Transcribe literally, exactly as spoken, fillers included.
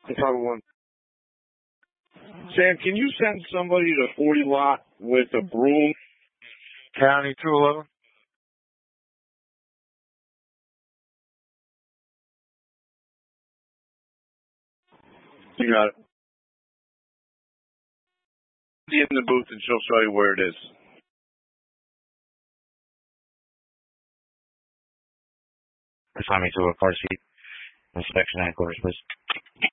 Probably one. Sam, can you send somebody to forty lot with a broom? County two eleven. You got it. Be in the booth and she'll show you where it is. Assign me to a car seat inspection headquarters, please.